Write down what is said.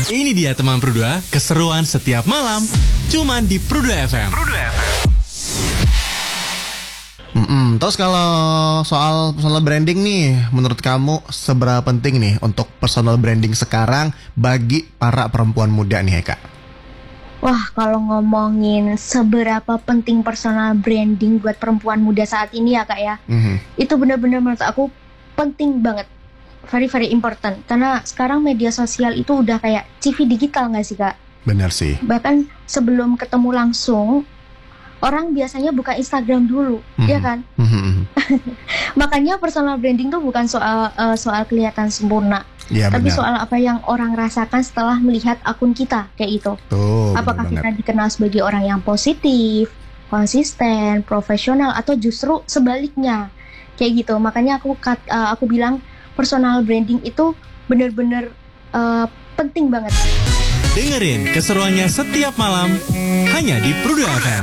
Ini dia teman Prudua, keseruan setiap malam, cuman di Prudua FM. Terus kalau soal personal branding nih, menurut kamu seberapa penting nih untuk personal branding sekarang bagi para perempuan muda nih, Kak? Wah, kalau ngomongin seberapa penting personal branding buat perempuan muda saat ini ya Kak ya, itu benar-benar menurut aku penting banget, very very important. Karena sekarang media sosial itu udah kayak CV digital nggak sih Kak? Benar sih. Bahkan sebelum ketemu langsung, orang biasanya buka Instagram dulu, ya kan? Makanya personal branding tuh bukan soal kelihatan sempurna, Ya, tapi benar. soal apa yang orang rasakan setelah melihat akun kita kayak itu. Tuh, Apakah benar kita banget. dikenal sebagai orang yang positif, konsisten, profesional, atau justru sebaliknya kayak gitu. Makanya aku bilang personal branding itu benar-benar penting banget. Dengerin keseruannya setiap malam, hanya di Prudua FM.